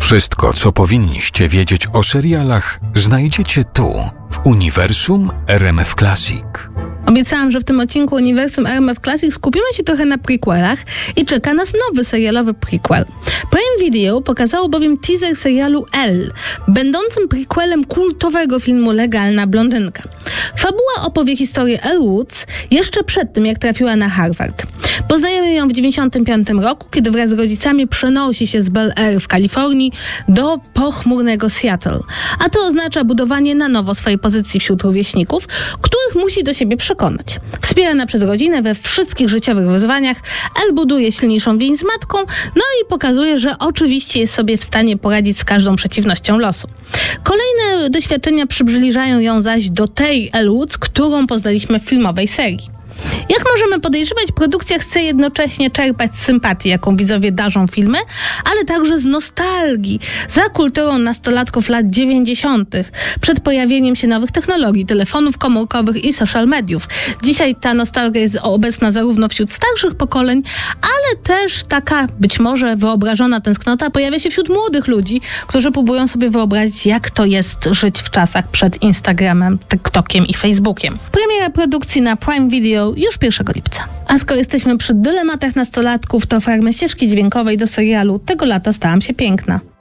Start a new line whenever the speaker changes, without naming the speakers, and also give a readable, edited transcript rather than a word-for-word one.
Wszystko, co powinniście wiedzieć o serialach, znajdziecie tu, w Uniwersum RMF Classic.
Obiecałam, że w tym odcinku Uniwersum RMF Classic skupimy się trochę na prequelach i czeka nas nowy serialowy prequel. Prime Video pokazało bowiem teaser serialu Elle, będącym prequelem kultowego filmu Legalna blondynka. Fabuła opowie historię Elle Woods jeszcze przed tym, jak trafiła na Harvard. Poznajemy ją w 1995 roku, kiedy wraz z rodzicami przenosi się z Bel Air w Kalifornii do pochmurnego Seattle. A to oznacza budowanie na nowo swojej pozycji wśród rówieśników, których musi do siebie przekonać. Wspierana przez rodzinę we wszystkich życiowych wyzwaniach, Elle buduje silniejszą więź z matką, no i pokazuje, że oczywiście jest sobie w stanie poradzić z każdą przeciwnością losu. Kolejne doświadczenia przybliżają ją zaś do tej Elle Woods, którą poznaliśmy w filmowej serii. Jak możemy podejrzewać, produkcja chce jednocześnie czerpać z sympatii, jaką widzowie darzą filmy, ale także z nostalgii za kulturą nastolatków lat 90. przed pojawieniem się nowych technologii, telefonów komórkowych i social mediów. Dzisiaj ta nostalgia jest obecna zarówno wśród starszych pokoleń, ale też taka być może wyobrażona tęsknota pojawia się wśród młodych ludzi, którzy próbują sobie wyobrazić, jak to jest żyć w czasach przed Instagramem, TikTokiem i Facebookiem. Premiera produkcji na Prime Video już 1 lipca. A skoro jesteśmy przy dylematach nastolatków, to fragment ścieżki dźwiękowej do serialu Tego lata stałam się piękna.